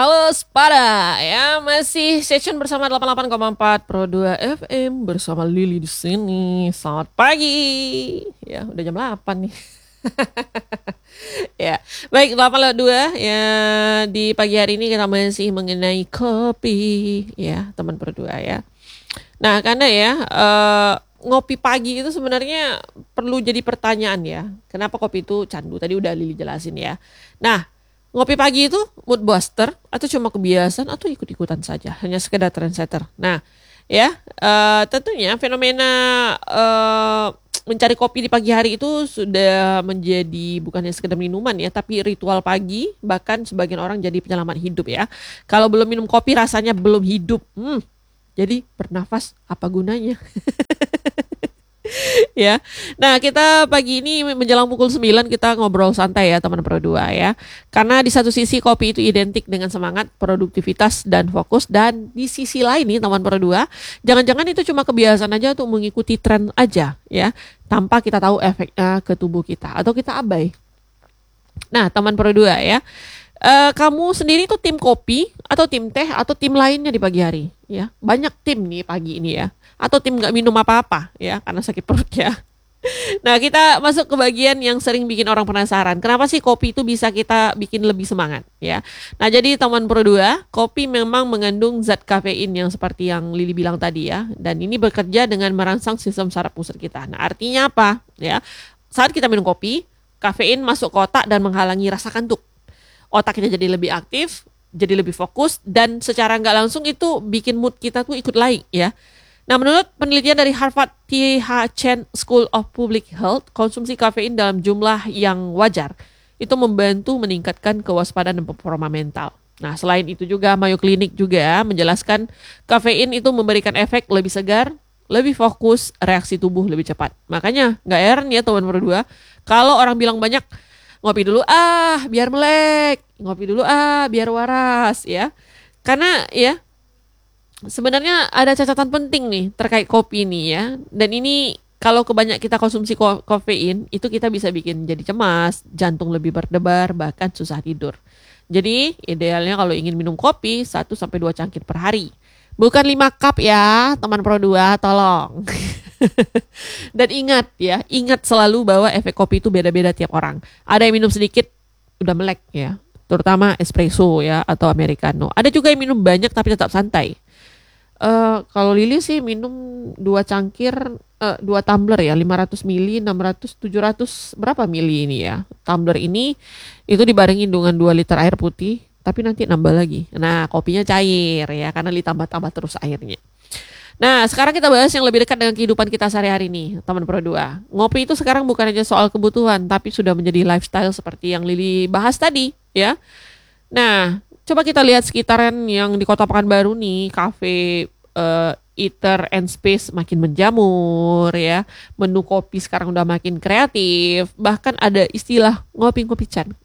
Halo Spada, ya masih session bersama 88,4 Pro 2 FM bersama Lili di sini. Selamat pagi. Ya, udah jam 8 nih. Ya, baik 8.2 ya di pagi hari ini kita masih mengenai kopi ya, teman Pro 2 ya. Nah, karena ya ngopi pagi itu sebenarnya perlu jadi pertanyaan ya. Kenapa kopi itu candu? Tadi udah Lili jelasin ya. Nah, ngopi pagi itu mood booster atau cuma kebiasaan atau ikut-ikutan saja, hanya sekedar trendsetter. Nah, ya tentunya fenomena mencari kopi di pagi hari itu sudah menjadi bukannya sekedar minuman ya, tapi ritual pagi, bahkan sebagian orang jadi penyelamat hidup ya. Kalau belum minum kopi rasanya belum hidup. Jadi bernafas apa gunanya? Ya. Nah, kita pagi ini menjelang pukul 9 kita ngobrol santai ya teman Pro 2 ya. Karena di satu sisi kopi itu identik dengan semangat, produktivitas dan fokus, dan di sisi lain nih teman Pro 2, jangan-jangan itu cuma kebiasaan aja untuk mengikuti tren aja ya, tanpa kita tahu efeknya ke tubuh kita atau kita abai. Nah, teman Pro 2 ya. Kamu sendiri tuh tim kopi atau tim teh atau tim lainnya di pagi hari ya? Banyak tim nih pagi ini ya. Atau tim nggak minum apa-apa ya karena sakit perut ya. Nah, kita masuk ke bagian yang sering bikin orang penasaran. Kenapa sih kopi itu bisa kita bikin lebih semangat ya? Nah, jadi teman Pro 2, kopi memang mengandung zat kafein yang seperti yang Lili bilang tadi ya. Dan ini bekerja dengan merangsang sistem saraf pusat kita. Nah, artinya apa ya? Saat kita minum kopi, kafein masuk ke otak dan menghalangi rasa kantuk. Otak kita jadi lebih aktif, jadi lebih fokus, dan secara nggak langsung itu bikin mood kita tuh ikut naik ya. Nah, menurut penelitian dari Harvard T.H. Chan School of Public Health, konsumsi kafein dalam jumlah yang wajar itu membantu meningkatkan kewaspadaan dan performa mental. Nah, selain itu juga Mayo Clinic juga menjelaskan kafein itu memberikan efek lebih segar, lebih fokus, reaksi tubuh lebih cepat. Makanya nggak heran ya teman berdua, kalau orang bilang banyak, ngopi dulu biar melek, ngopi dulu biar waras ya. Karena ya sebenarnya ada catatan penting nih terkait kopi nih ya. Dan ini kalau kebanyak kita konsumsi kafein itu kita bisa bikin jadi cemas, jantung lebih berdebar, bahkan susah tidur. Jadi idealnya kalau ingin minum kopi 1-2 cangkir per hari. Bukan 5 cup ya teman Pro 2, tolong. Dan ingat selalu bahwa efek kopi itu beda-beda tiap orang. Ada yang minum sedikit udah melek ya, terutama espresso ya atau americano. Ada juga yang minum banyak tapi tetap santai. Kalau Lili sih minum 2 cangkir, 2 tumbler ya, 500 mili, 600, 700 berapa mili ini ya. Tumbler ini itu dibarengi dengan 2 liter air putih, tapi nanti nambah lagi. Nah, kopinya cair ya karena ditambah-tambah terus airnya. Nah, sekarang kita bahas yang lebih dekat dengan kehidupan kita sehari-hari nih, teman Pro 2. Ngopi itu sekarang bukan hanya soal kebutuhan, tapi sudah menjadi lifestyle seperti yang Lili bahas tadi, ya. Nah, coba kita lihat sekitaran yang di Kota Pekanbaru nih, kafe, eater and space makin menjamur, ya. Menu kopi sekarang udah makin kreatif, bahkan ada istilah ngopi-ngopi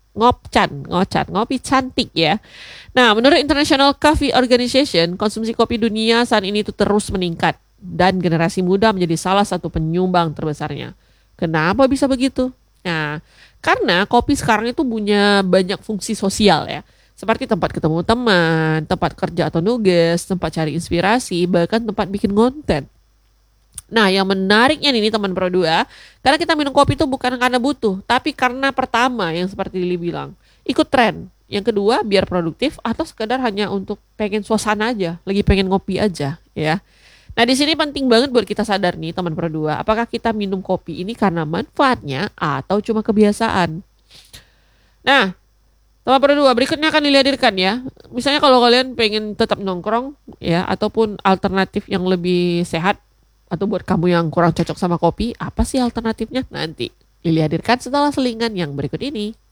ngopi cantik ya. Nah, menurut International Coffee Organization, konsumsi kopi dunia saat ini itu terus meningkat dan generasi muda menjadi salah satu penyumbang terbesarnya. Kenapa bisa begitu? Nah, karena kopi sekarang itu punya banyak fungsi sosial ya. Seperti tempat ketemu teman, tempat kerja atau nugas, tempat cari inspirasi, bahkan tempat bikin konten. Nah, yang menariknya nih teman Pro 2, karena kita minum kopi itu bukan karena butuh, tapi karena pertama yang seperti Lili bilang, ikut tren. Yang kedua, biar produktif atau sekedar hanya untuk pengen suasana aja, lagi pengen ngopi aja, ya. Nah, di sini penting banget buat kita sadar nih teman Pro 2, apakah kita minum kopi ini karena manfaatnya atau cuma kebiasaan. Nah, teman Pro 2 berikutnya akan dihadirkan ya. Misalnya kalau kalian pengen tetap nongkrong ya, ataupun alternatif yang lebih sehat, atau buat kamu yang kurang cocok sama kopi, apa sih alternatifnya? Nanti Lili hadirkan setelah selingan yang berikut ini.